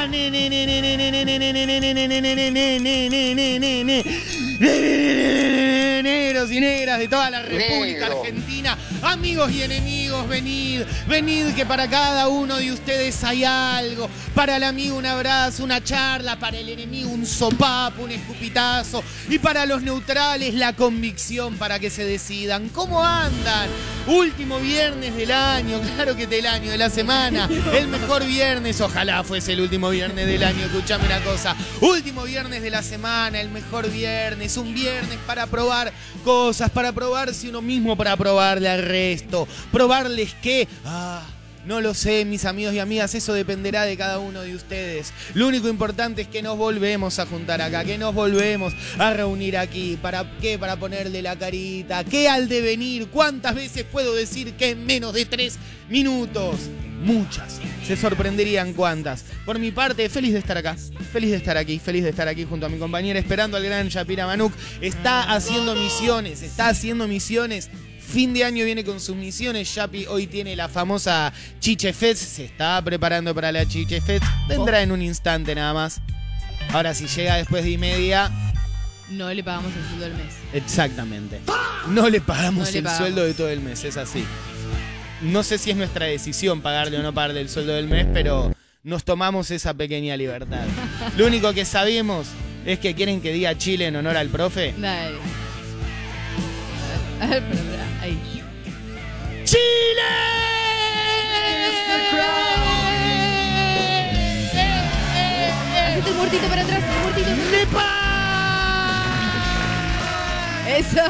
Negros y negras de toda la República Argentina, amigos y enemigos, venid, que para cada uno de ustedes hay algo. Para el amigo un abrazo, una charla, para el enemigo un sopapo, un escupitazo, y para los neutrales la convicción para que se decidan. ¿Cómo andan? Último viernes del año, claro que del año, de la semana, el mejor viernes, ojalá fuese el último viernes del año, escuchame una cosa, último viernes de la semana, el mejor viernes, un viernes para probar cosas, para probarse uno mismo, para probarle al resto, probarles qué, no lo sé, mis amigos y amigas, eso dependerá de cada uno de ustedes. Lo único importante es que nos volvemos a juntar acá, que nos volvemos a reunir aquí. ¿Para qué? Para ponerle la carita. ¿Qué al devenir? ¿Cuántas veces puedo decir que en menos de 3 minutos? Muchas. Se sorprenderían cuántas. Por mi parte, feliz de estar acá. Feliz de estar aquí. Feliz de estar aquí junto a mi compañera, esperando al gran Shapira Manuk. Está haciendo misiones. Fin de año viene con sus misiones. Yapi hoy tiene la famosa Chiche Fest. Se está preparando para la Chiche Fest. Vendrá en un instante nada más. Ahora, si llega después de 1:30... no le pagamos el sueldo del mes. Exactamente. No le pagamos el sueldo de todo el mes, es así. No sé si es nuestra decisión pagarle o no pagarle el sueldo del mes, pero nos tomamos esa pequeña libertad. Lo único que sabemos es que quieren que diga Chile en honor al profe. Dale. A ver, ahí. ¡Chile! Hacete el muertito para atrás, el muertito. ¡Lepa! ¡Eso!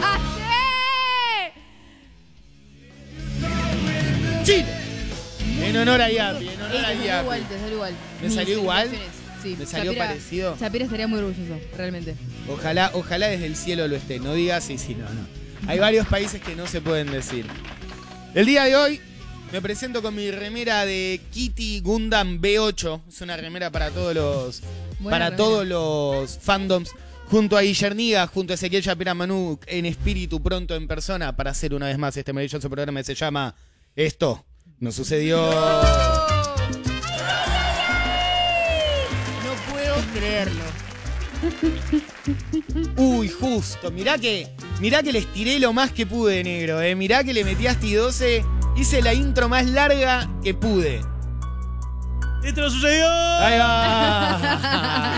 ¡Sí! ¡Chile! En honor a Yapi, en honor a Yapi. Te salió igual. ¿Me salió igual? Sí. ¿Me salió parecido? Shapira estaría muy orgulloso, realmente. Ojalá desde el cielo lo esté. No digas sí, no. Hay varios países que no se pueden decir. El día de hoy me presento con mi remera de Kitty Gundam B8. Es una remera para todos los fandoms. Junto a Guillerniga, junto a Ezequiel Shapira Manuk, en espíritu, pronto en persona, para hacer una vez más este maravilloso programa que se llama Esto no sucedió. No puedo creerlo. Uy, justo. Mirá que les tiré lo más que pude, negro. Mirá que le metí a Asti 12. Hice la intro más larga que pude. ¡Esto no sucedió! ¡Ahí va!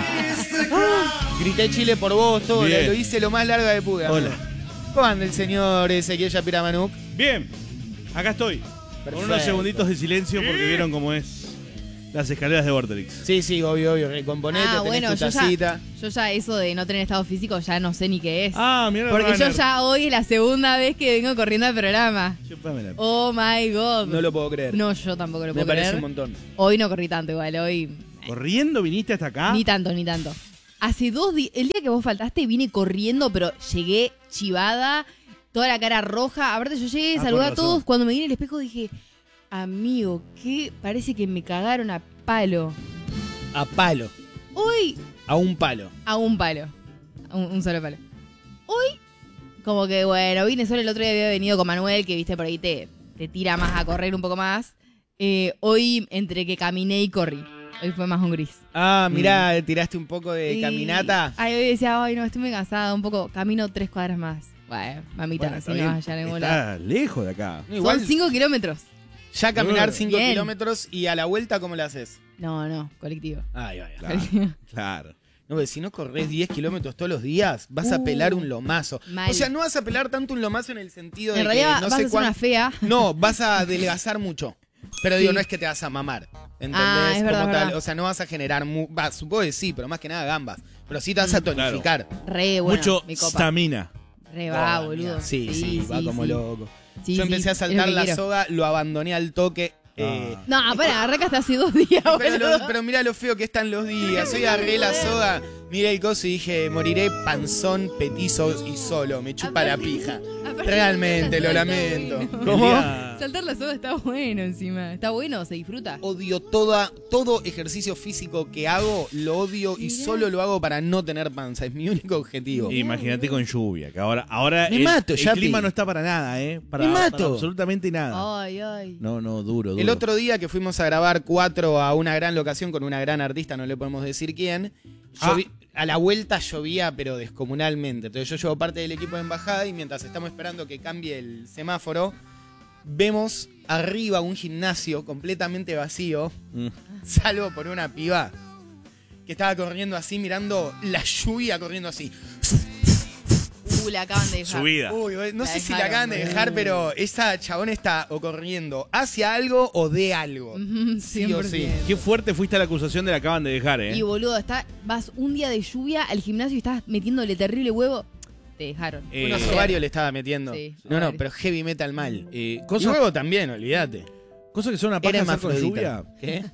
Grité Chile por vos, todo. Lo hice lo más larga que pude. Hola. ¿Cómo anda el señor Ezequiel Shapira Manuk? Bien, acá estoy. Perfecto. Con unos segunditos de silencio porque vieron cómo es las escaleras de Vorterix. Sí, obvio. Recomponete, tenés tu tacita. Yo ya eso de no tener estado físico ya no sé ni qué es. Mira. Porque yo ya hoy es la segunda vez que vengo corriendo al programa. Chúpamela. Oh my God. No lo puedo creer. No, yo tampoco lo puedo creer. Me parece un montón. Hoy no corrí tanto igual, hoy... ¿Corriendo viniste hasta acá? Ni tanto. Hace 2 días, el día que vos faltaste vine corriendo, pero llegué chivada, toda la cara roja. Aparte yo llegué, saludé a todos. Cuando me vi en el espejo dije, amigo, que parece que me cagaron a palo. A palo. Hoy... A un palo. A un palo. Un solo palo. Hoy, como que bueno, vine solo, el otro día había venido con Manuel, que viste por ahí te tira más a correr un poco más. Hoy entre que caminé y corrí. Hoy fue más un gris. Mirá, tiraste un poco de caminata. Hoy decía, no, estoy muy cansada, un poco, camino 3 cuadras más. Bueno, mamita, si no vas allá en está lejos de acá. Igual, son 5 kilómetros. Ya caminar 5 Bien. kilómetros y a la vuelta, ¿cómo lo haces? No, colectivo. Ay. Claro. No, porque si no corres 10 kilómetros todos los días, vas a pelar un lomazo. Mal. O sea, no vas a pelar tanto un lomazo en el sentido de En realidad que no vas sé a hacer una fea. No, vas a adelgazar mucho. Pero digo, no es que te vas a mamar. ¿Entendés? Es verdad, Como tal. verdad. O sea, no vas a generar... supongo que sí, pero más que nada gambas. Pero sí te vas a tonificar. Re bueno, Mucho mi copa. stamina. Re va, boludo. Sí, va como loco. Sí, Yo empecé a saltar es lo que la quiero. soga, lo abandoné al toque. No, arrancaste hace 2 días, boludo. Pero mirá lo feo que están los días. Hoy agarré la soga, miré el coso y dije, moriré panzón, petizo y solo. Me chupa la pija. Realmente, lo lamento. ¿Cómo? Saltar la soga está bueno encima. Está bueno, se disfruta. Odio todo ejercicio físico que hago, lo odio y solo lo hago para no tener panza. Es mi único objetivo. Imagínate con lluvia, que ahora Me mato, el Yapi. clima no está para nada, Me mato. para absolutamente nada. Ay. No, duro. El otro día que fuimos a grabar 4 a una gran locación con una gran artista, no le podemos decir quién, a la vuelta llovía, pero descomunalmente. Entonces yo llevo parte del equipo de embajada y mientras estamos esperando que cambie el semáforo, vemos arriba un gimnasio completamente vacío, salvo por una piba que estaba corriendo así, mirando la lluvia corriendo así. La acaban de dejar. Subida. Uy, no La sé si la dejaron, acaban de dejar, pero esa chabón está o corriendo hacia algo o de algo. Sí o sí. Qué fuerte fuiste a la acusación de la acaban de dejar, ¿eh? Y boludo, vas un día de lluvia al gimnasio y estás metiéndole terrible huevo. Te dejaron. Unos ovarios le estaba metiendo. Sí, no, ovarios. pero heavy metal mal. Y Cosas huevo también, olvídate. que son una paja Era hacer con hermafrodita. lluvia. ¿Qué?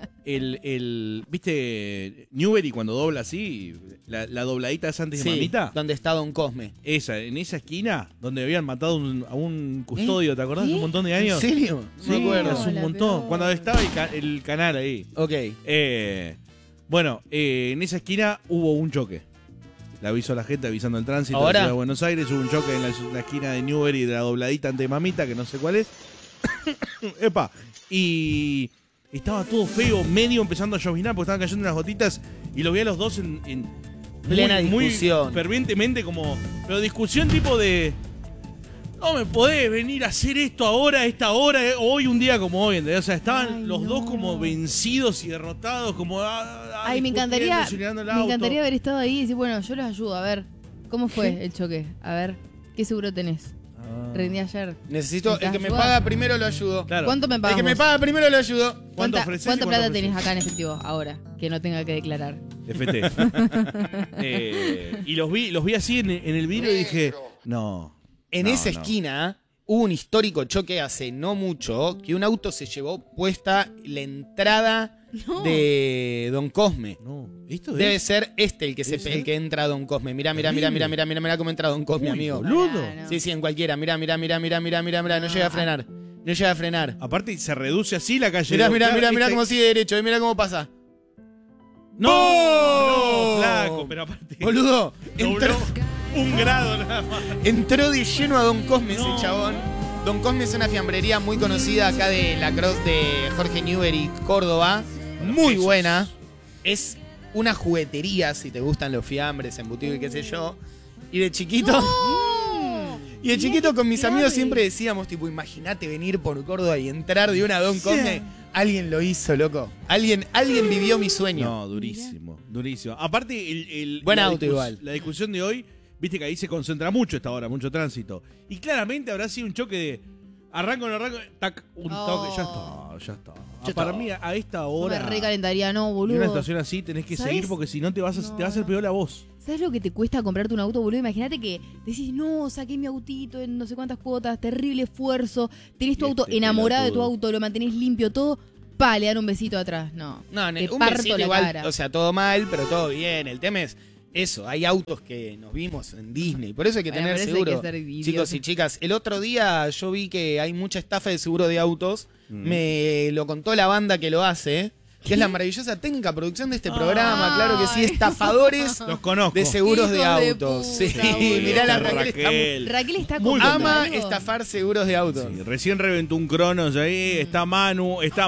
¿Viste Newbery cuando dobla así? La dobladita esa antes de mamita. donde está Don Cosme. En esa esquina donde habían matado a un custodio, ¿te acordás? ¿Qué? Un montón de años. ¿En serio? Sí, No me acuerdo. hace un La montón. peor. Cuando estaba el canal ahí. Ok. Bueno, en esa esquina hubo un choque. Le avisó a la gente, avisando el tránsito de ¿Ahora? la Ciudad de Buenos Aires. Hubo un choque en la esquina de Newbery de la dobladita ante mamita, que no sé cuál es. Epa. Y estaba todo feo, medio empezando a lloviznar porque estaban cayendo unas gotitas. Y lo vi a los dos en Plena discusión. muy fervientemente, como. Pero discusión tipo de. No me podés venir a hacer esto ahora, a esta hora, hoy, un día como hoy. ¿Entendés? O sea, estaban los dos como vencidos y derrotados, como. Ay, me encantaría discutiendo, el auto. haber estado ahí y decir, bueno, yo los ayudo. A ver, ¿cómo fue el choque? A ver, ¿qué seguro tenés? Rendí ayer. Necesito, el que me ayudar? paga primero lo ayudo. Claro. ¿Cuánto me El pagas que me vos? paga primero lo ayudo. ¿Cuánto ¿Cuánta ofreces y cuánto plata ofreces? tenés acá en efectivo ahora? Que no tenga que declarar. FT. Y los vi así en el vidrio y dije, no. En no, esa no. esquina hubo un histórico choque hace no mucho que un auto se llevó puesta la entrada de Don Cosme. No, esto Debe es. ser el que entra a Don Cosme. Mirá cómo entra Don Cosme, Uy, amigo. boludo. No. Sí, en cualquiera. Mirá, no llega a frenar. No llega a frenar. Aparte se reduce así la calle. Mirá cómo sigue derecho, mirá cómo pasa. No, ¡Oh! no, flaco, pero aparte. Boludo, Dobló un grado nada más. entró de lleno a Don Cosme ese chabón. Don Cosme es una fiambrería muy conocida acá de la Cross de Jorge Newbery, Córdoba. Muy quesos. buena. Es una juguetería, si te gustan los fiambres, embutidos y qué sé yo. Y de chiquito... Y de chiquito con mis amigos siempre decíamos, tipo, imagínate venir por Córdoba y entrar de una Don Cosme. Alguien lo hizo, loco. Alguien vivió mi sueño. No, durísimo, durísimo. Aparte, Buen auto igual. La discusión de hoy, viste que ahí se concentra mucho esta hora, mucho tránsito. Y claramente habrá sido un choque de arranco, tac, un toque, ya está. Para mí, a esta Yo hora, me recalentaría, no, en boludo. una estación así tenés que ¿Sabes? seguir porque si no te vas a hacer peor a vos. ¿Sabes lo que te cuesta comprarte un auto, boludo? Imagínate que decís, no, saqué mi autito en no sé cuántas cuotas, terrible esfuerzo, tenés tu Y auto este enamorado de tu pelotudo. auto, lo mantenés limpio, todo, le dan un besito atrás. No, No, te un parto besito la igual, cara. o sea, todo mal, pero todo bien. El tema es eso, hay autos que nos vimos en Disney, por eso hay que Bueno, tener por eso hay que seguro. ser idiota. Chicos y chicas, el otro día yo vi que hay mucha estafa de seguro de autos, me lo contó la banda que lo hace, que es la maravillosa técnica producción de este programa, claro que sí, estafadores Los conozco. de seguros de Hijos de autos. puta, Sí, boludo. mirá la Raquel, Raquel está Muy comprando ama algo. estafar seguros de autos. Sí, recién reventó un Cronos ahí, está Manu, está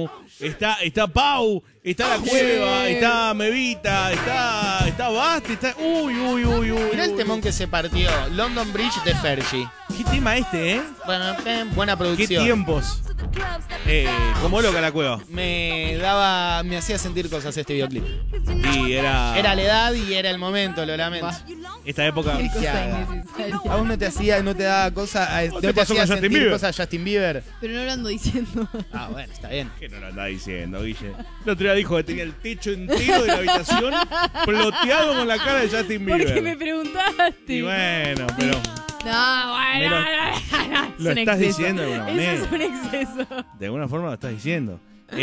Pau, está La Cueva, está Mevita, está Basti, está... Uy. Mirá el temón que se partió, London Bridge de Fergie. ¿Qué tema este, Bueno, buena ¿Qué producción. tiempos? Como loca La Cueva. Me hacía sentir cosas este videoclip. Y era Era la edad y era el momento, lo lamento. esta época... Qué cosa Ya. innecesaria. A vos no te daba cosa, no te pasó hacía con Justin sentir Bieber? cosas Justin Bieber. Pero no lo ando diciendo. Ah, bueno, está bien. ¿Qué no lo andaba diciendo, Guille? El otro día dijo que tenía el techo entero de la habitación ploteado con la cara de Justin Bieber. ¿Por qué me preguntaste? Y bueno, pero No, Me lo- bueno, no, lo es un estás exceso. diciendo de alguna manera. Eso es un exceso. de alguna forma lo estás diciendo.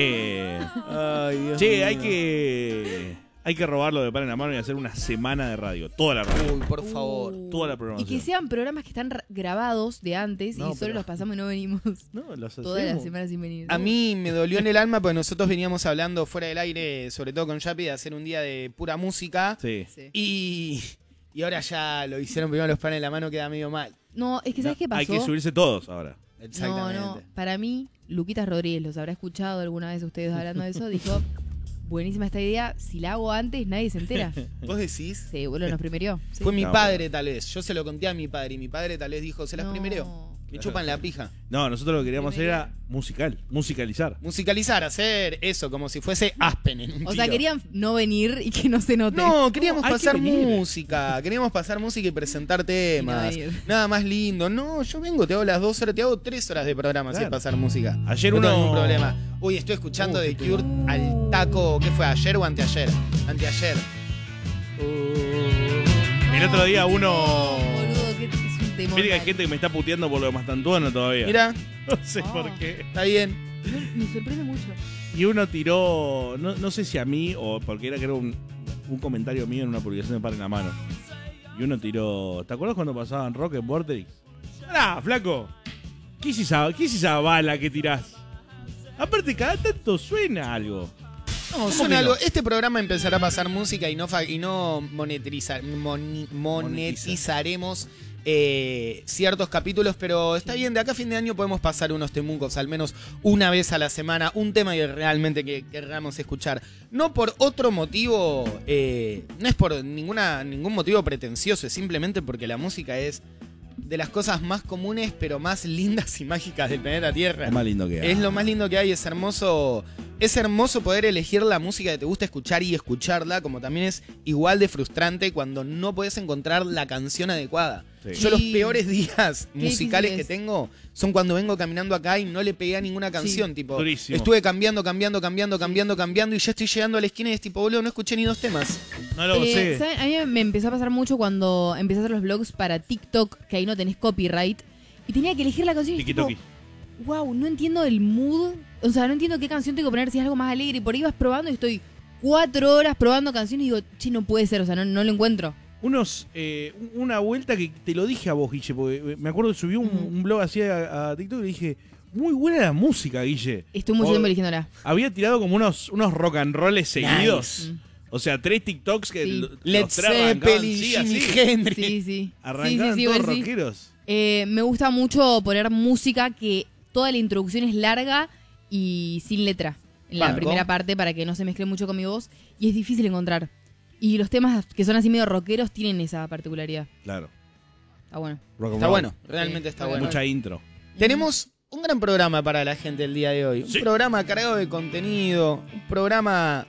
Ay, Dios Che, mío. hay que robarlo de pan en la mano y hacer una semana de radio. Toda la radio. Uy, por favor. Toda la Y programación. que sean programas que están grabados de antes No, y solo pero- los pasamos y no venimos No, los todas las hacemos. semanas sin venir. A mí me dolió en el alma porque nosotros veníamos hablando fuera del aire, sobre todo con Yapi, de hacer un día de pura música. Sí. Sí. Y ahora ya lo hicieron primero los panes en la mano, queda medio mal. No, es que ¿sabes qué pasó? Hay que subirse todos ahora. Exactamente. No, para mí, Luquitas Rodríguez, los habrá escuchado alguna vez ustedes hablando de eso, dijo, buenísima esta idea, si la hago antes nadie se entera. ¿Vos decís? Sí, boludo, nos primerió. Sí. Fue mi padre tal vez, yo se lo conté a mi padre y mi padre tal vez dijo, se las No. primereó. Me chupan la pija. No, nosotros lo que queríamos hacer era musicalizar. Musicalizar, hacer eso, como si fuese Aspen en un O sea, tiro. querían no venir y que no se note. No, queríamos No, hay pasar que venir. música. Queríamos pasar música y presentar temas. Y no venir. Nada más lindo. No, yo vengo, te hago las 2 horas, te hago 3 horas de programa sin Claro. pasar música. Ayer no tengo uno- ningún problema. Uy, estoy escuchando de qué Cure al taco. ¿Qué fue? ¿Ayer o anteayer? Anteayer. El otro día uno... Boludo, que es un temor. Mira que hay gente que me está puteando por lo de Mastantuono todavía. Mira, No sé Ah. por qué. está bien. Me sorprende mucho. Y uno tiró, no sé si a mí o porque era creo un comentario mío en una publicación de Par en la Mano. Y uno tiró, ¿te acuerdas cuando pasaban rock en Vortex? ¡Ah, flaco! ¿Qué es esa bala que tirás? Aparte, cada tanto suena algo. No, que suena no? algo. Este programa empezará a pasar música y no monetizaremos ciertos capítulos, pero está bien, de acá a fin de año podemos pasar unos temucos, al menos una vez a la semana, un tema que realmente que querramos escuchar. No por otro motivo, no es por ningún motivo pretencioso, es simplemente porque la música es de las cosas más comunes, pero más lindas y mágicas del planeta Tierra. Es más lindo que hay. Es lo más lindo que hay, es hermoso poder elegir la música que te gusta escuchar y escucharla, como también es igual de frustrante cuando no podés encontrar la canción adecuada. Sí. Yo los Sí. peores días Qué musicales difícil que es. tengo son cuando vengo caminando acá y no le pegué a ninguna canción, tipo, Durísimo. estuve cambiando y ya estoy llegando a la esquina y es tipo, boludo, no escuché ni 2 temas. No lo sé. ¿Saben? A mí me empezó a pasar mucho cuando empecé a hacer los vlogs para TikTok, que ahí no tenés copyright. Y tenía que elegir la canción y Tiki-toki. wow, no entiendo el mood. O sea, no entiendo qué canción tengo que poner, si es algo más alegre. Y por ahí vas probando y estoy 4 horas probando canciones y digo, che, no puede ser, o sea, no lo encuentro. Una vuelta que te lo dije a vos, Guille, porque me acuerdo que subí un blog así a TikTok y le dije, muy buena la música, Guille. Estoy mucho tiempo eligiéndola. Había tirado como unos rock and rolls seguidos. Nice. O sea, 3 TikToks que Sí. los Led 3 arrancaban, Zeppelin, sí, Jimi así. Hendrix. Sí. Arrancaban Sí, todos igual sí. rockeros. Me gusta mucho poner música que toda la introducción es larga y sin letra en la Banco. primera parte para que no se mezcle mucho con mi voz. Y es difícil encontrar. Y los temas que son así medio rockeros tienen esa particularidad. Claro. Está bueno. Rock and Está roll. bueno, realmente está Sí, bueno. Mucha intro. Tenemos un gran programa para la gente el día de hoy. Sí. Un programa cargado de contenido. Un programa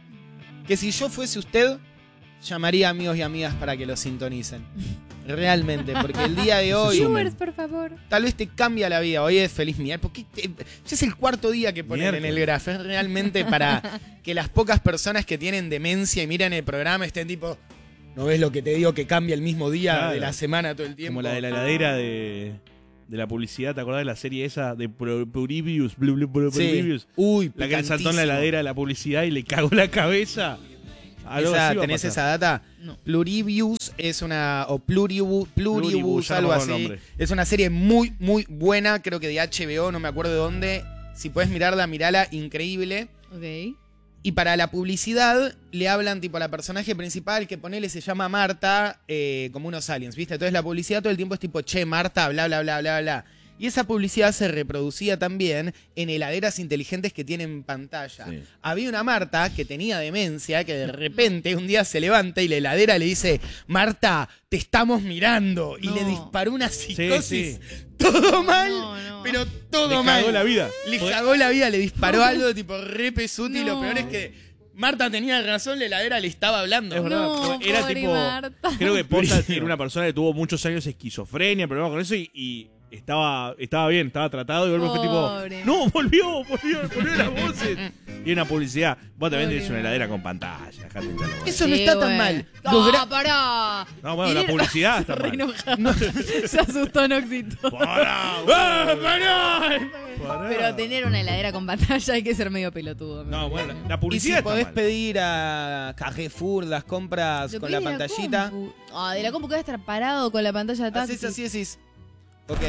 que si yo fuese usted, llamaría a amigos y amigas para que lo sintonicen. Realmente, porque el día de hoy sumen. por favor. tal vez te cambia la vida. Hoy es feliz miércoles. Porque ya es el 4.º día que ponen en el Miércoles. graph. Es realmente para que las pocas personas que tienen demencia y miran el programa estén tipo, ¿no ves lo que te digo que cambia el mismo día Claro. de la semana todo el tiempo? Como la de la heladera de la publicidad, ¿te acordás de la serie esa de Pluribius? Sí. Pluribius? Uy, La que le saltó en picantísimo. la heladera de la publicidad y le cagó la cabeza. Algo Esa, así va a ¿tenés pasar. esa data? No. Pluribus es una. O Pluribus, Pluribus, ya no algo me acuerdo así. el nombre. Es una serie muy, muy buena, creo que de HBO, no me acuerdo de dónde. Si puedes mirarla, mirala, increíble. Ok. Y para la publicidad le hablan tipo a la personaje principal, que ponele se llama Marta, como unos aliens, ¿viste? Entonces la publicidad todo el tiempo es tipo, che, Marta, bla, bla, bla, bla, bla. Y esa publicidad se reproducía también en heladeras inteligentes que tienen pantalla. Sí. Había una Marta que tenía demencia, que de repente un día se levanta y la heladera le dice, Marta, te estamos mirando. Y No. le disparó una psicosis. sí. Todo mal, No. pero todo Le mal. cagó la vida. Le Porque- cagó la vida, le disparó algo tipo re pesuti. Y lo No. peor es que Marta tenía razón, la heladera le estaba hablando. Es verdad. No, Era pobre tipo. Marta. Creo que Posta era una persona que tuvo muchos años de esquizofrenia, problemas con eso y estaba bien, estaba tratado y luego fue Pobre. tipo. No, volvió las voces. Y una publicidad. Vos también Pobre tenés una heladera con pantalla. Dejate hinchar los huevos. Eso no Sí, está tan bueno. mal. ¡Ah, pará! No, bueno, la publicidad está Re mal. enojado. Se asustó Noxito. Pará, ¡Ah, boludo. pará! Pará. Pero tener una heladera con pantalla hay que ser medio pelotudo. me No, parece. bueno, la Y si publicidad podés está mal. pedir a Carrefour las compras Lo con pedí la de pantallita. compu. Ah, de la compu que va a estar parado con la pantalla de taxi. Haces así, decís. Ok,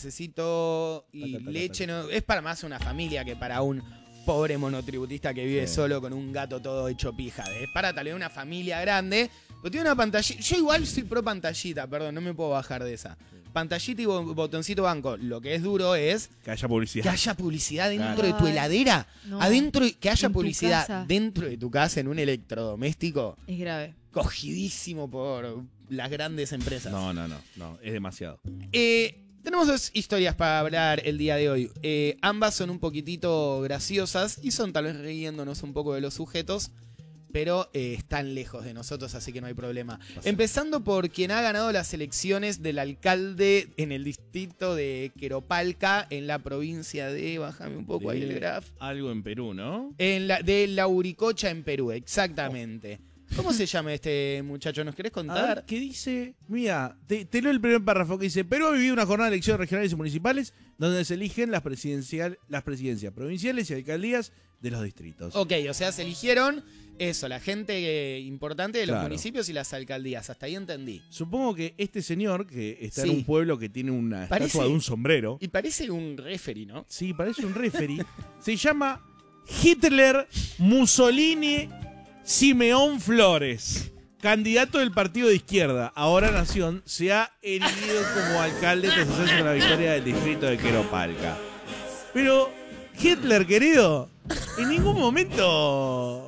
necesito y leche. No, es para más una familia que para un pobre monotributista que vive Sí. solo con un gato todo hecho pija. Es para tal vez una familia grande. Pero tiene una pantallita. Yo igual soy pro pantallita, perdón, no me puedo bajar de esa. pantallita y botoncito banco. Lo que es duro es Que haya publicidad. que haya publicidad dentro Claro. de tu heladera. No. Adentro, que haya En tu publicidad casa. dentro de tu casa en un electrodoméstico Es grave. cogidísimo por las grandes empresas. No, es demasiado. Tenemos dos historias para hablar el día de hoy. Ambas son un poquitito graciosas y son tal vez riéndonos un poco de los sujetos, pero están lejos de nosotros, así que no hay problema. Empezando por quien ha ganado las elecciones del alcalde en el distrito de Queropalca, en la provincia de... Bájame un poco ahí el graph. Algo en Perú, ¿no? De Lauricocha, en Perú, exactamente. ¿Cómo se llama este muchacho? ¿Nos querés A contar? ver, ¿qué dice? Mira, te leo el primer párrafo que dice: Perú ha vivido una jornada de elecciones regionales y municipales donde se eligen las presidencias provinciales y alcaldías de los distritos. Ok, o sea, se eligieron eso, la gente importante de los Claro. municipios y las alcaldías. Hasta ahí entendí. Supongo que este señor, que está Sí. en un pueblo que tiene una Parece- estatua de un sombrero. Y parece un referee, ¿no? Sí, parece un referee. Se llama Hitler Mussolini Simeón Flores. Candidato del partido de izquierda, ahora Nación, se ha erigido como alcalde tras hacerse con la victoria del distrito de Queropalca. Pero, Hitler, querido, en ningún momento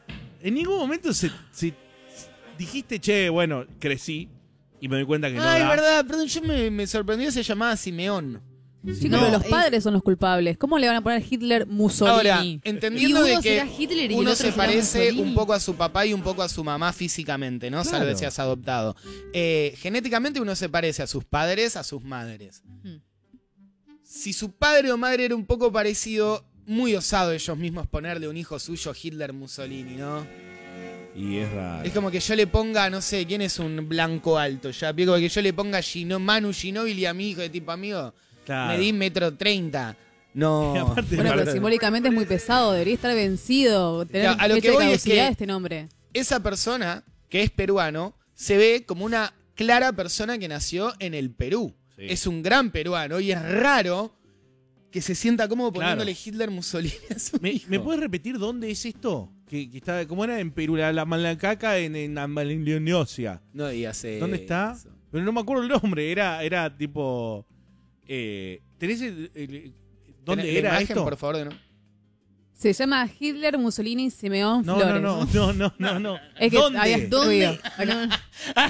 se dijiste, che, bueno, crecí y me doy cuenta que no Ay, da. verdad, perdón, yo me sorprendió, se llamaba Simeón. Chicos, No, pero los es- padres son los culpables. ¿Cómo le van a poner Hitler Mussolini? Ahora, entendiendo Y de uno que será Hitler y el uno otro se será parece Mussolini. un poco a su papá y un poco a su mamá físicamente, ¿no? Salvo Claro. que seas adoptado. Genéticamente uno se parece a sus padres, a sus madres. Hmm. Si su padre o madre era un poco parecido, muy osado ellos mismos ponerle un hijo suyo Hitler Mussolini, ¿no? Y es raro. Es como que yo le ponga, no sé, ¿quién es un blanco alto? Ya, como que yo le ponga Manu Ginóbili a mi hijo de tipo amigo. Claro. Medí 1,30 m. No. Y aparte- Bueno, pero Claro. simbólicamente es muy pesado. Debería estar vencido. Tener Claro, a lo fecha que de voy es caducidad que- este nombre. Esa persona, que es peruano, se ve como una clara persona que nació en el Perú. Sí. Es un gran peruano y es raro que se sienta cómodo Claro. poniéndole Hitler Mussolini a su hijo. ¿Me puedes repetir dónde es esto? Que está, ¿cómo era? En Perú, la Malacaca en Ambalinosia. No digas eso. ¿Dónde está? Pero no me acuerdo el nombre. Era tipo. ¿Tenés dónde La era imagen, esto? por favor, de no. Se llama Hitler Mussolini Simeón No, Flores. no. Es que ¿Dónde? había ¿Dónde? Acá. No,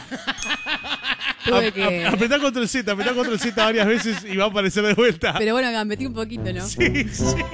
Tuve que... Apretá control Z varias veces y va a aparecer de vuelta. Pero bueno, gambeté un poquito, ¿no? Sí.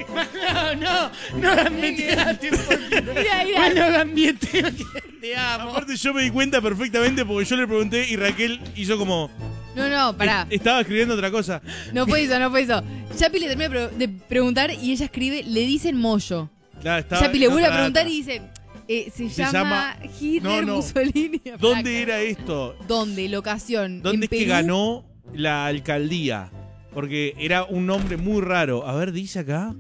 No gambeteate un poquito. Mira, mira. Bueno, gambeteate, te amo. Aparte yo me di cuenta perfectamente porque yo le pregunté y Raquel hizo como... no, pará. Estaba escribiendo otra cosa. No fue eso. Chapi le termina de preguntar y ella escribe, le dicen Moyo. Claro, estaba Chapi le en vuelve a otra preguntar data. y dice, se Se llama llama- Hitler No. Mussolini. ¿Dónde era esto? ¿Dónde? Locación. ¿Dónde ¿En es que Perú? ganó la alcaldía? Porque era un nombre muy raro. A ver, dice acá.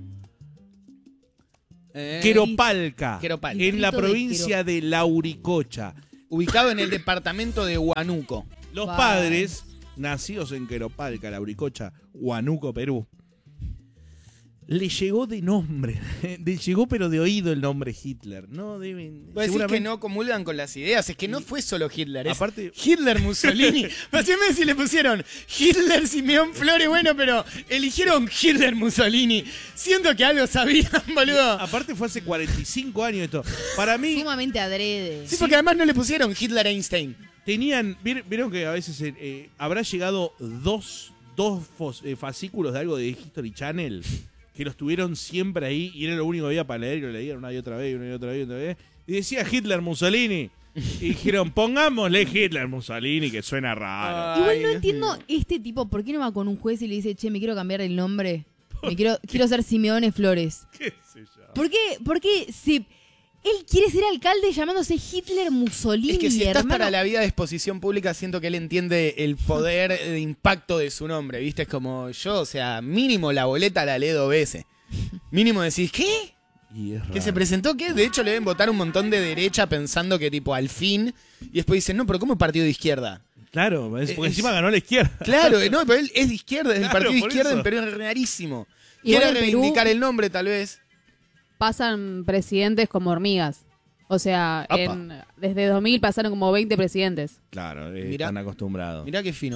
Queropalca. Queropalca. En la Distrito de provincia de Lauricocha. Ubicado en el departamento de Huánuco. Los Wow. padres, nacidos en Queropalca, Lauricocha, Huánuco, Perú, le llegó de nombre. Le llegó pero de oído el nombre Hitler. No deben... Vos decís que no comulgan con las ideas. Es que no fue solo Hitler. Es Aparte- Hitler Mussolini. Haceme si le pusieron Hitler Simeón Flores, bueno, pero eligieron Hitler Mussolini. Siento que algo sabían, boludo. Aparte fue hace 45 años esto. Para mí... Sumamente adrede. Sí, porque además no le pusieron Hitler Einstein. Tenían, vieron que a veces habrá llegado dos fascículos de algo de History Channel que los tuvieron siempre ahí y era lo único que había para leer y lo leían una y otra vez, una y otra vez, y otra vez. Y decía Hitler Mussolini. Y dijeron, pongámosle Hitler Mussolini, que suena raro. Igual Ay, no Dios entiendo mío. este tipo, ¿por qué no va con un juez y le dice, che, me quiero cambiar el nombre? Quiero ser Simeone Flores. ¿Qué sé yo? ¿Por qué él quiere ser alcalde llamándose Hitler Mussolini, Es que si estás hermano? para la vida de exposición pública, siento que él entiende el poder de impacto de su nombre, ¿viste? Es como yo, o sea, mínimo la boleta la lee 2 veces. Mínimo decís, ¿qué? Y es ¿Que raro. se presentó qué? De hecho, le deben votar un montón de derecha pensando que tipo al fin. Y después dicen, no, pero ¿cómo partido de izquierda? Claro, porque Es- encima ganó la izquierda. Claro, no, pero él es de izquierda, es del Claro, partido de por izquierda eso. en Perú, es rarísimo. Igual Quiere en Perú- reivindicar el nombre, tal vez. Pasan presidentes como hormigas. O sea, Apa. desde 2000 pasaron como 20 presidentes. Claro, Mirá. están acostumbrados. Mirá qué fino.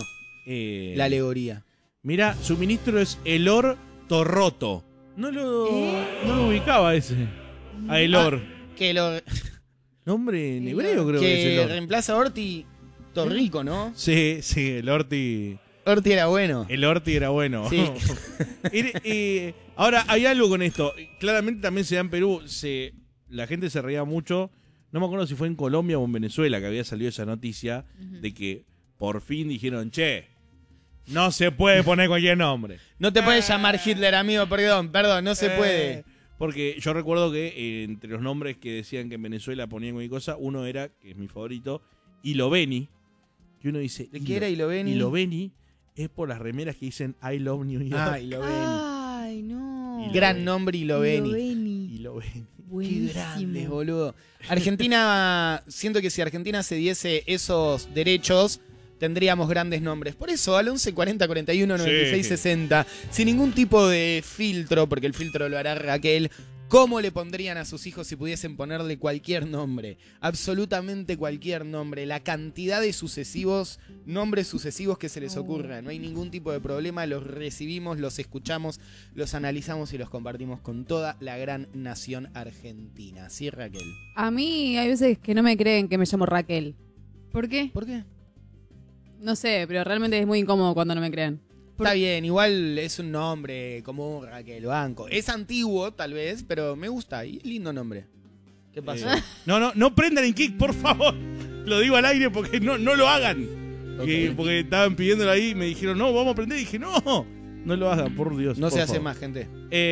La alegoría. Mira, su ministro es Elor Torroto. No lo ubicaba ese. A Elor. Que lo Nombre en hebreo creo que es que Elor. reemplaza a Orti Torrico, ¿no? Sí, el Orti. Orti era bueno. El Orti era bueno. Sí. Ahora, hay algo con esto. Claramente también se da en Perú. La gente se reía mucho. No me acuerdo si fue en Colombia o en Venezuela que había salido esa noticia de que por fin dijeron, che, no se puede poner cualquier nombre. No te puedes llamar Hitler, amigo, perdón, no se puede. Porque yo recuerdo que entre los nombres que decían que en Venezuela ponían cualquier cosa, uno era, que es mi favorito, Iloveni. Y uno dice, ¿De qué era Iloveni? Iloveni es por las remeras que dicen I love New York. Ah, Iloveni. Ay, no. Gran nombre Iloveni. Iloveni. Qué grande, boludo. Argentina, siento que si Argentina se diese esos derechos, tendríamos grandes nombres. Por eso, al 11 40 41 96 60, sin ningún tipo de filtro, porque el filtro lo hará Raquel, ¿cómo le pondrían a sus hijos si pudiesen ponerle cualquier nombre? Absolutamente cualquier nombre. La cantidad de nombres sucesivos que se les ocurra. No hay ningún tipo de problema. Los recibimos, los escuchamos, los analizamos y los compartimos con toda la gran nación argentina. ¿Sí, Raquel? A mí hay veces que no me creen que me llamo Raquel. ¿Por qué? ¿Por qué? No sé, pero realmente es muy incómodo cuando no me creen. Está bien, igual es un nombre común, Raquel, banco. Es antiguo, tal vez, pero me gusta y es lindo nombre. ¿Qué pasó? No prendan en kick, por favor. Lo digo al aire porque no lo hagan. Okay. Porque estaban pidiéndolo ahí y me dijeron, no, vamos a prender. Y dije, no lo hagan, por Dios. No por se hace favor. más, gente.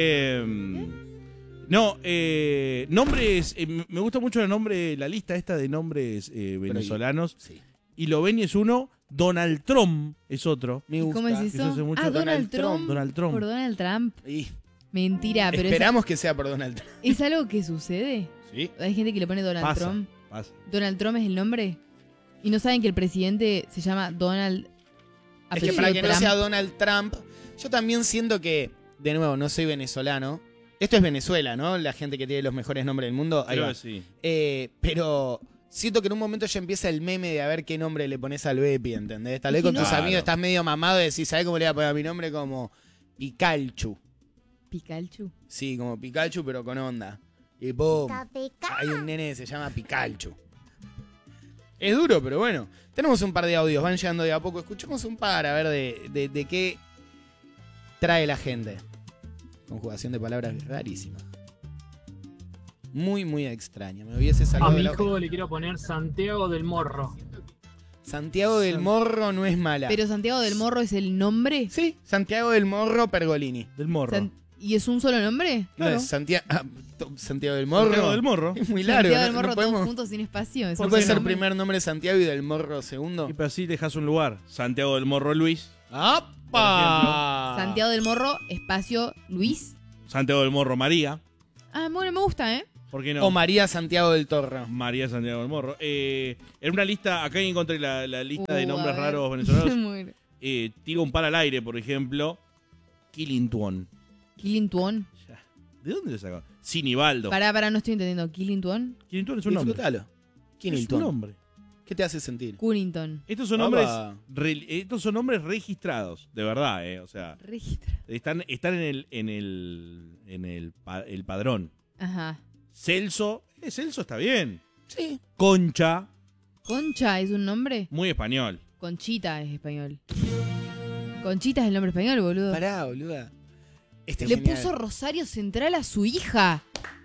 Nombres, me gusta mucho la lista esta de nombres venezolanos. Sí. Iloveni es uno, Donald Trump es otro. Me gusta. ¿Cómo es Eso hace eso? mucho. Donald Trump. Donald Trump. Por Donald Trump. Y Mentira, pero esperamos que sea por Donald Trump. ¿es algo que sucede? Sí. Hay gente que le pone Donald Pasa. Trump. ¿Donald Trump es el nombre? ¿Y no saben que el presidente se llama Donald Es que para que no Trump? sea Donald Trump, yo también siento que, de nuevo, no soy venezolano. Esto es Venezuela, ¿no? La gente que tiene los mejores nombres del mundo. Ahí Creo va. que sí. Pero siento que en un momento ya empieza el meme de a ver qué nombre le pones al Bepi, ¿entendés? Tal vez con tus Claro. amigos estás medio mamado y decís, ¿sabés cómo le voy a poner a mi nombre? Como Pikachu. Pikachu. Sí, como Pikachu, pero con onda. Y ¡pum! Hay un nene que se llama Pikachu. Es duro, pero bueno. Tenemos un par de audios, van llegando de a poco. Escuchemos un par a ver de qué trae la gente. Conjugación de palabras rarísima. Muy, muy extraña. Me hubiese A sacado mi de la hijo le quiero poner Santiago del Morro. Santiago del Morro no es mala. ¿Pero Santiago del Morro es el nombre? Sí, Santiago del Morro Pergolini. Del morro. ¿Y es un solo nombre? No es Santiago del Morro. Santiago del morro. Es muy largo. Santiago del no Morro podemos- todos juntos sin espacio. ¿es ¿No un puede solo ser nombre? primer nombre Santiago y del Morro segundo? Y pero así dejas un lugar. Santiago del Morro Luis. ¡Apa! Santiago del Morro, espacio, Luis. Santiago del Morro María. Ah, bueno, me gusta, ¿eh? ¿Por qué no? O María Santiago del Torro. María Santiago del Morro. En una lista, acá encontré la lista de A nombres ver. raros venezolanos. Muero. Tiro un par al aire, por ejemplo. Kilintuón. Kilintuón. ¿De dónde le sacó? Sinibaldo. Pará, no estoy entendiendo. Kilintuón. Kilintuón es un nombre. Disfrútalo. ¿Quién Es es un nombre. ¿Qué te hace sentir? Cunnington. Estos son Opa. nombres registrados, de verdad, o sea, Registra. están en el padrón. Ajá. Celso está bien. Sí. Concha, Concha es un nombre. muy español. Conchita es español. Conchita es el nombre español, boludo. Pará, boluda. Este es Le genial. puso Rosario Central a su hija.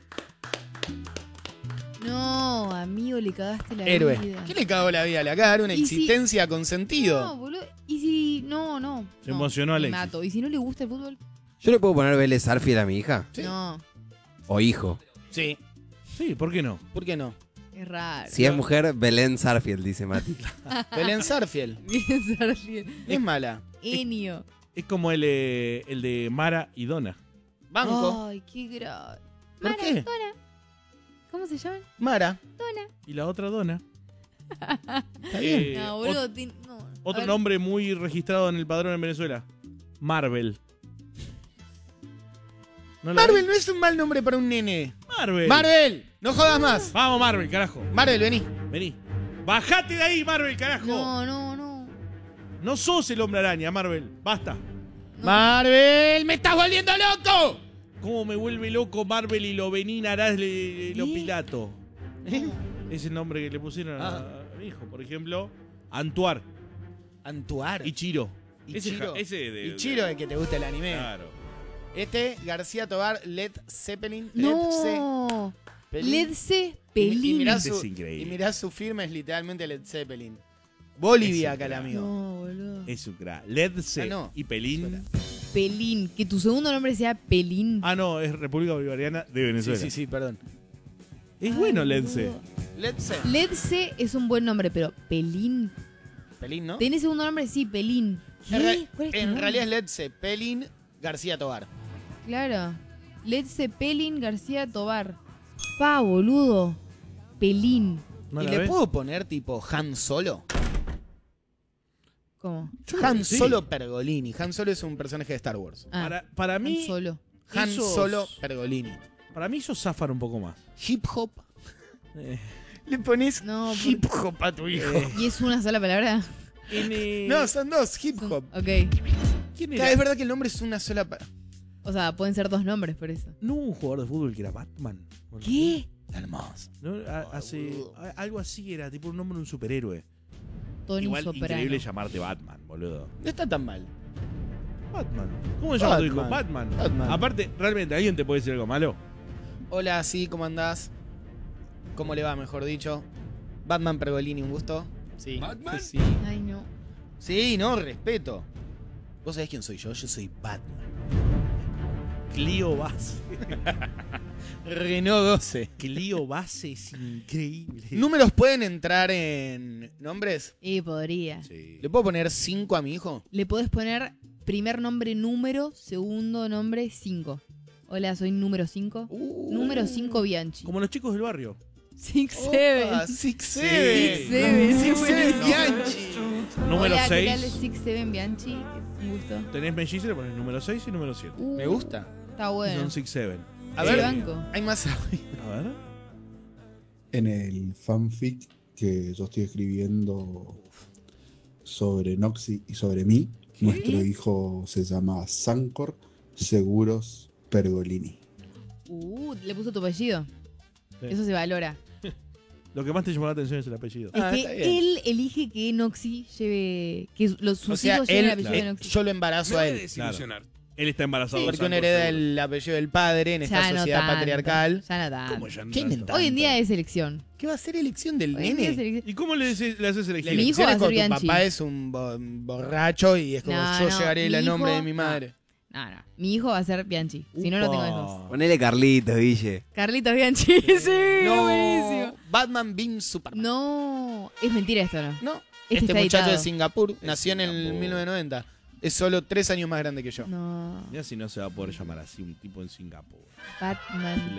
No, amigo, le cagaste la Héroe. vida. ¿Qué le cagó la vida? Le acaba de dar una ¿Y si- existencia con sentido. No, boludo. ¿Y si no? Se emocionó me Alexis. mato. ¿Y si no le gusta el fútbol? ¿Yo le puedo poner Vélez Arfiel a mi hija? Sí. No, ¿O hijo? Sí. Sí, ¿por qué no? ¿Por qué no? es raro. Si es mujer, Belén Sarfield, dice Mati. Belén Sarfiel. Bien, Sergio. Es mala. Enio. Es como el de Mara y Donna. Banco. Ay, qué grave. ¿Por qué? ¿Cómo se llaman? Mara. Y la otra Donna. Está bien. No, boludo. No. A Otro ver. nombre muy registrado en el padrón en Venezuela. Marvel. ¿No la Marvel ves? no es un mal nombre para un nene. Marvel. Marvel, no jodas más. Vamos, Marvel, carajo. Marvel, vení. Vení. Bajate de ahí, Marvel, carajo. No. No sos el hombre araña, Marvel. Basta. ¡Marvel! ¡Me estás volviendo loco! ¿Cómo me vuelve loco Marvel y lo Benín Arás lo Pilato? Es el nombre que le pusieron a mi hijo. Por ejemplo, Antuar. Antuar. Ichiro. Ichiro. Ese Ichiro es que te gusta el anime. Claro. García Tobar, Led Zeppelin. No. Zeppelin. Led Zeppelin. Y mirá Es increíble. Y mirá su firma, es literalmente Led Zeppelin. Bolivia, Es acá el amigo. No, boludo. Es un crack. Led C no. y Pelín. Pelín. Que tu segundo nombre sea Pelín. Ah, no, es República Bolivariana de Venezuela. Sí, perdón. Es bueno Led C. Led Zeppelin. Led C es un buen nombre, pero Pelín. Pelín, ¿no? ¿Tenés segundo nombre? Sí, Pelín. ¿Qué? ¿Cuál es tu En nombre? realidad es Led Zeppelin García Tobar. Claro. Led Zeppelin García Tobar. Pa, boludo. Pelín. ¿No ¿Y la le ves? puedo poner tipo Han Solo? ¿Cómo? Han sí. Solo Pergolini. Han Solo es un personaje de Star Wars. Ah, Para Han mí, Solo. Han esos- Solo Pergolini. para mí eso zafan un poco más. Hip hop. Le pones No, hip hop a tu hijo. ¿Y es una sola palabra? No, son dos, hip hop. Ok. ¿Quién Claro, era? es verdad que el nombre es una sola palabra. O sea, pueden ser dos nombres por eso. No hubo un jugador de fútbol que era Batman. ¿Qué? Hermoso. ¿No? Algo así era, tipo un nombre de un superhéroe. Tony Igual Soprano. increíble llamarte Batman, boludo. No está tan mal. Batman. ¿Cómo se llama tu hijo? Batman. Batman. Batman. Aparte, ¿realmente alguien te puede decir algo malo? Hola, sí, ¿cómo andás? ¿Cómo le va, mejor dicho? Batman Pergolini, un gusto. Sí. ¿Batman? Sí. Ay, no. Sí, no, respeto. ¿Vos sabés quién soy yo? Yo soy Batman. Clio Base. Renault 12. Clio Base es increíble. ¿Números pueden entrar en nombres? Y podría. Sí. ¿Le puedo poner 5 a mi hijo? Le podés poner primer nombre número, segundo nombre 5. Hola, soy número 5. Número 5 Bianchi. Como los chicos del barrio. 6-7. 6-7. 6-7. Bianchi. Número Hola, ¿qué tal? 6. 6-7 Bianchi. Un gusto. Tenés mellizos, le pones número 6 y número 7. Me gusta. Está bueno. Son 6-7. A Sí, ver, banco. hay más. A ver. En el fanfic que yo estoy escribiendo sobre Noxy y sobre mí, nuestro hijo se llama Sancor Seguros Pergolini. Le puso tu apellido. Sí. Eso se valora. Lo que más te llamó la atención es el apellido. Es Ah, está que bien. él elige que Noxy lleve. Que sus O sea, hijos lleven el él, apellido de Noxy. yo lo embarazo a él. Él está embarazado. Porque Sanco, uno hereda seguro. el apellido del padre en esta Ya no sociedad tanto, patriarcal. Ya no tanto. ¿Cómo ya no ¿Quién tanto? tanto? Hoy en día es elección. ¿Qué va a ser elección del Hoy en día es nene? elección. ¿Y cómo le haces elegir? Mi hijo va a ser cuando tu Bianchi. papá es un borracho y es como No, yo no, llevaré mi el nombre hijo- de mi madre. No. Mi hijo va a ser Bianchi. Si no, no tengo hijos. Ponele Carlitos, Guille. Carlitos Bianchi. Sí, buenísimo. Batman Bean Superman. No, es mentira esto, ¿no? No. Este Este está muchacho editado. de Singapur nació en el Singapur. 1990. Es solo 3 años más grande que yo. No. Mira si no se va a poder llamar así un tipo en Singapur. Batman.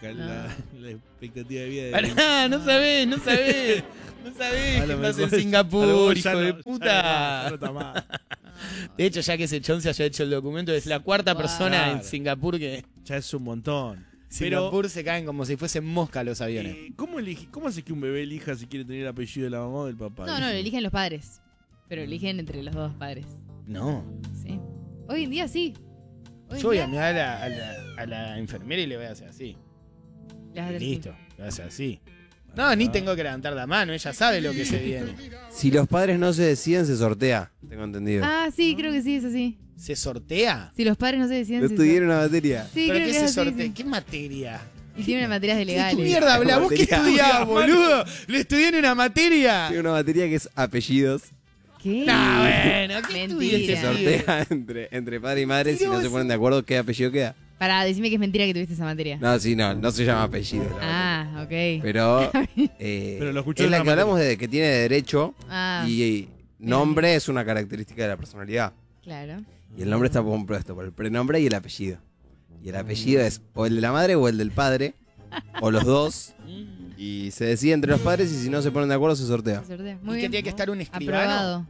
La expectativa de vida de Pará, no sabés. No sabés A lo que estás en mejor- a lo Singapur, mejor hijo ya de no- puta. ya no está más. De hecho, ya que ese chon se haya hecho el documento, es la cuarta persona en Claro. Singapur que... Ya es un montón. Singapur se caen como si fuesen mosca los aviones. ¿Cómo hace que un bebé elija si quiere tener el apellido de la mamá o del papá? No, lo eligen los padres. Pero eligen entre los dos padres. No. Sí. Hoy en día sí. Hoy en Yo voy día a mirar a la enfermera y le voy a hacer así. le vas a dar Listo, le voy a hacer así. No, ni tengo que levantar la mano, ella sabe lo que se viene. Si los padres no se deciden, se sortea. Tengo entendido. Ah, sí, creo que sí, es así. ¿Se sortea? Si los padres no se deciden. Yo se estudié en una materia. Sí, ¿Pero creo qué que se es así, sortea? sí. ¿Qué materia? Y tiene materias de ¿Qué legales. mierda habla? ¿Vos qué Materia. estudiás, boludo? ¿Le estudié en una materia? Tiene una materia que es apellidos. ¿Qué? No, bueno, ¿qué Mentira. estudié? Se sortea entre padre y madre. Si no se ponen de acuerdo, ¿qué apellido queda? Pará, decime que es mentira que tuviste esa materia. No, sí, no se llama apellido. la materia. Ah, ok. Pero, Pero lo escuché es en la una que hablamos de que tiene derecho Ah, y nombre es una característica de la personalidad. claro. Y el nombre está compuesto por el prenombre y el apellido. Y el apellido es o el de la madre o el del padre, o los dos. Y se decide entre los padres y si no se ponen de acuerdo se sortea. Se sortea. ¿Y Muy que bien. tiene que estar un escribano? Aprobado.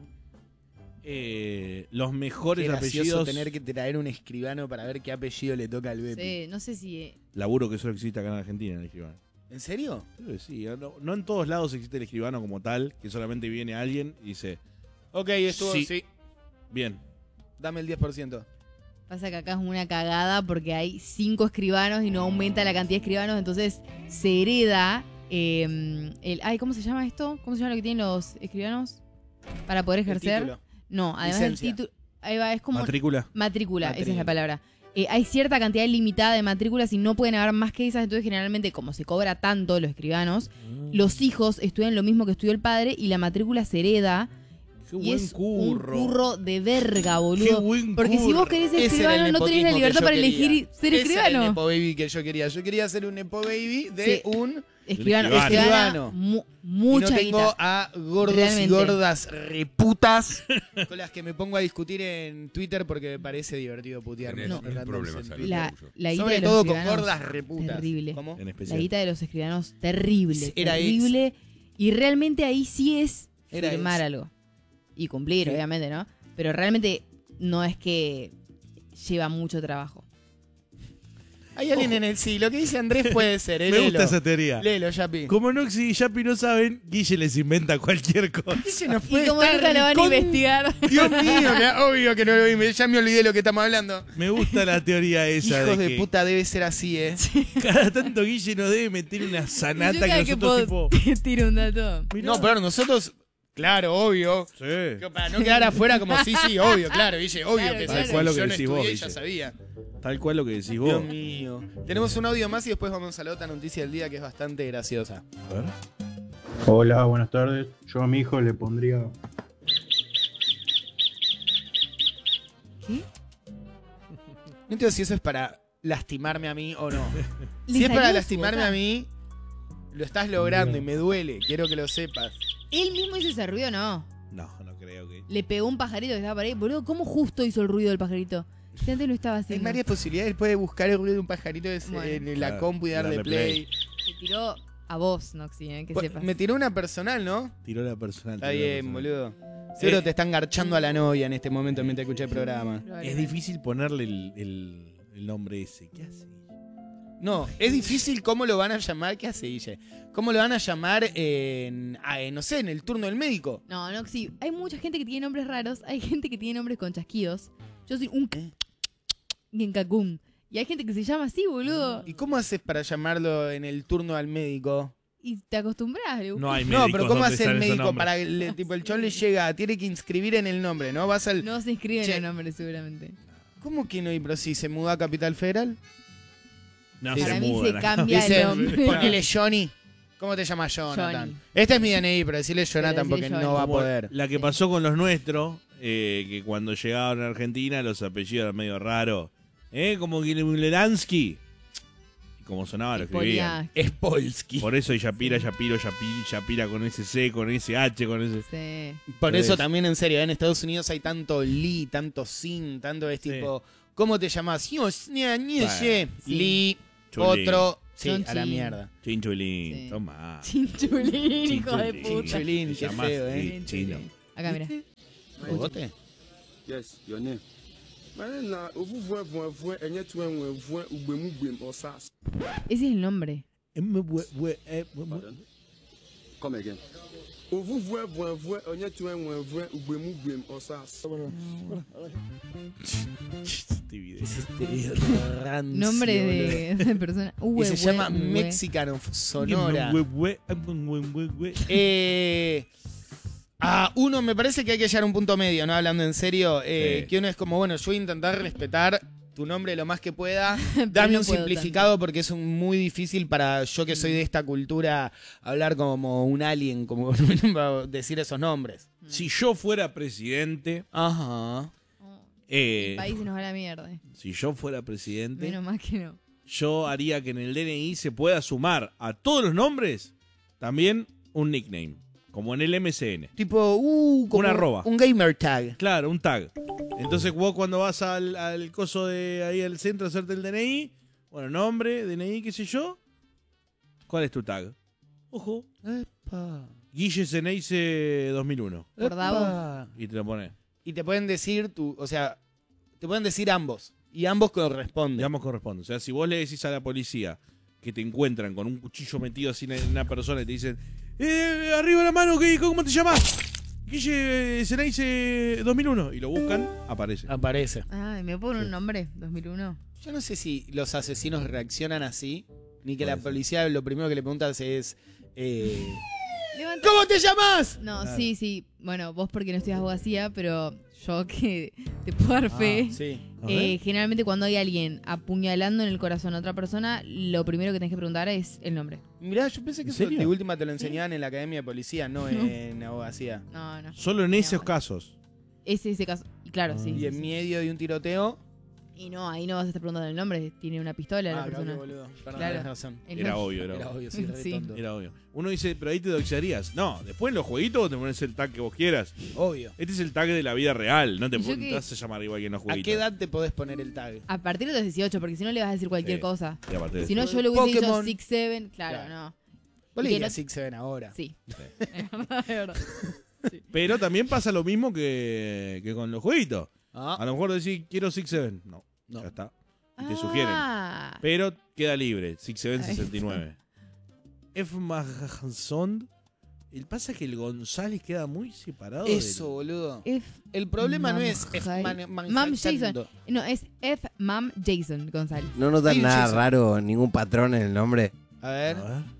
Los mejores Qué gracioso apellidos. tener que traer un escribano para ver qué apellido le toca al Bepi. Sí, no sé si. Laburo que solo existe acá en Argentina, el escribano. ¿En serio? Creo que sí. No en todos lados existe el escribano como tal, que solamente viene alguien y dice: Ok, estuvo, Sí. sí. Bien. Dame el 10%. Pasa que acá es una cagada porque hay 5 escribanos y no aumenta la cantidad de escribanos, entonces se hereda ¿cómo se llama esto? ¿Cómo se llama lo que tienen los escribanos para poder El ejercer? título. No, además del Licencia. título, ahí va, es como Matrícula. matrícula, esa es la Matrícula. palabra. Hay cierta cantidad limitada de matrículas y no pueden haber más que esas, entonces generalmente como se cobra tanto los escribanos, los hijos estudian lo mismo que estudió el padre y la matrícula se hereda. Qué Y buen es curro. un curro de verga, Qué boludo. buen Porque si curro. vos querés ser Ese era escribano, el no tenés la nepotismo libertad que yo para quería. elegir ser Ese era el escribano. nepo baby que yo quería. Yo quería ser un nepo baby de Sí. un... Escribano, Escribano. escribano, Y mucha no tengo guita. a gordos Realmente. y gordas reputas con las que me pongo a discutir en Twitter porque me parece divertido putear. Tenés No. un problema, salud. La guita Sobre de los todo con escribanos, gordas reputas. terrible. ¿Cómo? En La especial. guita de los escribanos, terrible. Era terrible. Y realmente ahí sí es Era firmar ex. algo. Y cumplir, Sí. obviamente, ¿no? Pero realmente no es que lleva mucho trabajo. Hay alguien en el sí. Lo que dice Andrés puede ser. Me gusta esa Léelo. teoría. Léelo, Yapi. Como Noxy y Yapi no saben, Guille les inventa cualquier cosa. Ese nos Y puede como estar nunca lo van a con- investigar. Dios mío, obvio que no lo vi. Ya me olvidé lo que estamos hablando. Me gusta la teoría esa Hijos de de que puta, debe ser así, ¿eh? cada tanto Guille nos debe meter una Yo sanata cada que que nosotros puedo tipo... tiro un dato. mirá. No, pero nosotros, claro, obvio. Sí. Que para no quedar afuera como sí, obvio, claro, Guille, obvio Claro, que claro. sí. Tal cual lo que Yo no decís estudié vos, y ya Guille. sabía. Tal cual lo que decís Dios vos. mío. Tenemos un audio más y después vamos a la otra noticia del día que es bastante graciosa. A ver. Hola, buenas tardes. Yo a mi hijo le pondría ¿Qué? No entiendo si eso es para lastimarme a mí o no. Le Si es salió para de su lastimarme boca. a mí, lo estás logrando y me duele. Quiero que lo sepas. ¿Él mismo hizo ese ruido no? No, no creo que... Le pegó un pajarito que estaba por ahí. Boludo, ¿cómo justo hizo el ruido del pajarito? Si antes lo estaba Hay haciendo. varias posibilidades. Puede buscar el ruido de un pajarito Bueno. en la Claro, compu y darle darle play. Te tiró a vos, Noxy, que Pues, sepas. me tiró una personal, ¿no? Tiró la personal. Está tiró la bien, personal. boludo. Seguro te están garchando a la novia en este momento mientras escuché el programa. Es difícil ponerle el nombre ese. ¿Qué hace? No, es difícil cómo lo van a llamar. ¿Qué hace, Guille? ¿Cómo lo van a llamar no sé, en el turno del médico? No, Noxy, hay mucha gente que tiene nombres raros. Hay gente que tiene nombres con chasquidos. Yo soy un Genkakun. Y hay gente que se llama así, boludo. ¿Y cómo haces para llamarlo en el turno al médico? Y te acostumbras. No hay No, médicos pero ¿cómo donde hace el salen esos médico nombres. para tipo el chon le llega, tiene que inscribir en el nombre, ¿no? Vas al No se inscriben Che. los nombres, seguramente. ¿Cómo que no? ¿Y pero si se mudó a Capital Federal? No Para se mí mudan se acá. cambia el Dice, nombre. ponele Johnny. ¿Cómo te llamas Jonathan? Johnny. Este es mi DNI, pero decirle Jonathan decile porque Johnny. no va a Como poder. La que pasó con los nuestros, que cuando llegaban a Argentina los apellidos eran medio raros. Como Gilelansky. Y como sonaba lo escribían. Ponía- Spolsky. Por eso Yapira, Yapiro, Yapira con ese C, con ese H, con ese... Sí. Por eso Entonces- también, en serio, en Estados Unidos hay tanto Lee, tanto Sin, tanto es Sí. tipo, ¿cómo te llamas? Yo, Bueno, sí. Lee, Chulín. otro, sí, Chonchín. a la mierda. Chinchulín, Sí. toma. Chinchulín, hijo de Chinchulín. puta. Chinchulín, Te qué llamás, feo, sí, chino. Acá, mira. ¿Bogote? Yes, your name. Na ovuvue vuevue enye tu enwevue ugbemugbe osas. Ese es el nombre. Pardon? Come again. Ovuvue vuevue enye tu enwevue ugbemugbe osas. Este video. Nombre de persona. Y se llama Mexican. Mexican of Sonora. Uno, me parece que hay que llegar a un punto medio, ¿no? Hablando en serio, Sí. que uno es como, bueno, yo voy a intentar respetar tu nombre lo más que pueda. Dame no un puedo simplificado porque es muy difícil para yo que soy de esta cultura hablar como un alien, como decir esos nombres. Si yo fuera presidente, Ajá. El país se nos va a la mierda. si yo fuera presidente, Menos mal que no. yo haría que en el DNI se pueda sumar a todos los nombres también un nickname, como en el MCN. Tipo, como Una arroba. un gamer tag. Claro, un tag. Entonces vos cuando vas al coso de ahí al centro a hacerte el DNI, bueno, nombre, DNI, qué sé yo, ¿cuál es tu tag? Ojo, Epa. Guille Ceneice 2001. Por Davo. Epa. Y te lo pones. Y te pueden decir o sea, te pueden decir ambos. Y ambos corresponden. Digamos corresponde. O sea, si vos le decís a la policía que te encuentran con un cuchillo metido así en una persona y te dicen, arriba la mano, ¿cómo te llamas? Guille Ceneice 2001. Y lo buscan, aparece. Aparece. Ay, ¿me ponen un nombre? 2001. Yo no sé si los asesinos reaccionan así, ni que Puede la ser. policía lo primero que le preguntas es... Levanta- ¿Cómo te llamas? No, Claro. sí. Bueno, vos porque no estudias abogacía, pero yo que te puedo dar fe. Sí. A ver. Generalmente cuando hay alguien apuñalando en el corazón a otra persona, lo primero que tenés que preguntar es el nombre. Mirá, yo pensé que ¿En eso serio? de última te lo enseñaban en la academia de policía, no en abogacía. No, no. Solo en esos casos. Ese caso. Y claro, sí. Y sí, en sí. medio de un tiroteo... Y no, ahí no vas a estar preguntando el nombre, tiene una pistola la Ah, claro, persona. qué boludo. Perdón, Claro. tenés razón. Era obvio, Era obvio, sí, re Sí. tonto. Era obvio. Uno dice, pero ahí te doxearías. No, después en los jueguitos te pones el tag que vos quieras. Obvio. Este es el tag de la vida real. No te ¿Y yo te qué? vas a llamar igual que en los ¿A jueguitos. qué edad te podés poner el tag? A partir de los 18, porque si no le vas a decir cualquier Sí. cosa. Y aparte de Si no, eso. yo le hubiese dicho Pokémon. 6-7, claro, Claro. no. Vos le Y que dirías no- 6-7 ahora. Sí. Es verdad, es verdad. Pero también pasa lo mismo que con los jueguitos. Ah, A lo mejor decís, quiero 6-7. No, No. ya está. Y te sugieren. Ah. Pero queda libre, 6-7 Ahí 69. F. Mahanson. El pasa es que el González queda muy separado. eso, boludo. F. El problema no Mam es Jai- Manhattan. Mam Jason. No, es F. Mam Jason González. ¿No notan Hay un nada Jason. raro, ningún patrón en el nombre? A ver. A ver.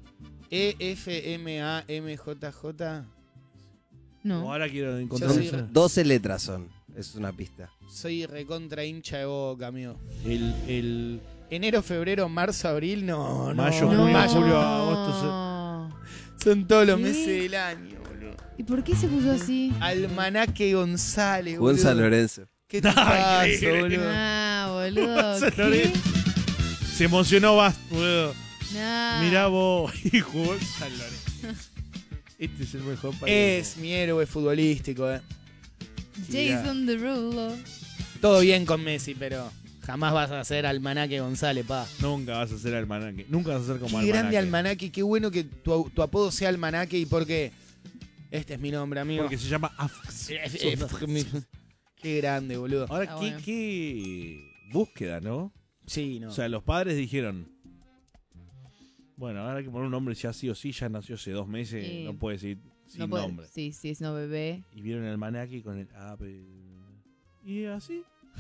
EFMAMJJ. No. Ahora quiero Yo encontrar soy- eso. 12 letras son. Es una pista. Soy recontra hincha de Boca, amigo. el Enero, febrero, marzo, abril, no. Mayo, no, junio, mayo. julio, agosto. Son todos los ¿Qué? meses del año, boludo. ¿Y por qué se puso así? Almanaque González, boludo. Jugó en San Lorenzo. ¿Qué te pasa, increíble. boludo? Ah, boludo. San ¿qué? Lorenzo. Se emocionó Bast, boludo. Nah. Mirá vos. Y jugó en San Lorenzo. Este es el mejor país. Es mi héroe futbolístico, Jason Derulo. Todo bien con Messi, pero jamás vas a ser Almanaque González, pa. Nunca vas a ser almanaque. Nunca vas a ser como Qué grande almanaque. Almanaque, qué bueno que tu apodo sea Almanaque y porque este es mi nombre, amigo. Porque se llama Afx. Qué grande, boludo. Ahora, Ah, qué, bueno. qué búsqueda, ¿no? Sí, no. O sea, los padres dijeron, bueno, ahora hay que poner un nombre ya sí o sí, ya nació hace 2 meses, Sí. no puede decir sin No puede- nombre. Sí, sí, es no bebé. Y vieron el almanaque con el ave. Y así.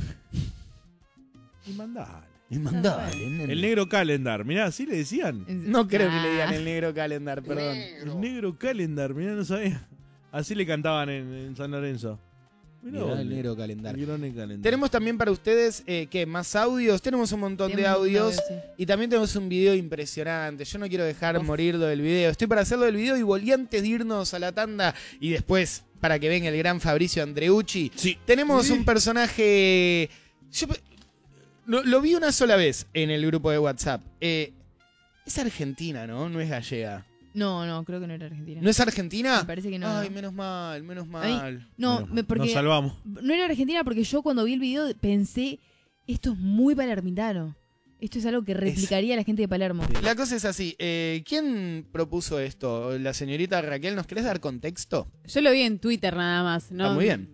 Y mandale. Y mandale, nene. El negro calendar, mirá, así le decían. No creo que le Ah. digan el negro calendar, perdón. El negro calendar, mirá, no sabía. Así le cantaban en San Lorenzo. Mirá Mirá vos, el negro calendar. el negro calendar. Tenemos también para ustedes, ¿qué? ¿Más audios? Tenemos un montón de Tenemos un audios. audio, sí. Y también tenemos un video impresionante. Yo no quiero dejar Uf. morir lo del video. Estoy para hacerlo del video y volví antes de irnos a la tanda. Y después, para que venga el gran Fabricio Andreucci. Sí. Tenemos un personaje... Yo lo vi una sola vez en el grupo de WhatsApp. Es argentina, ¿no? No es gallega. No, no, creo que no era Argentina. ¿No es argentina? Me parece que no. Ay, no. menos mal, menos Ay, mal. No, Bueno, me- porque Nos salvamos. no era Argentina porque yo cuando vi el video pensé, esto es muy palermitano. Esto es algo que replicaría la gente de Palermo. La cosa es así. ¿Quién propuso esto? La señorita Raquel, ¿nos querés dar contexto? Yo lo vi en Twitter nada más. No, Está muy bien.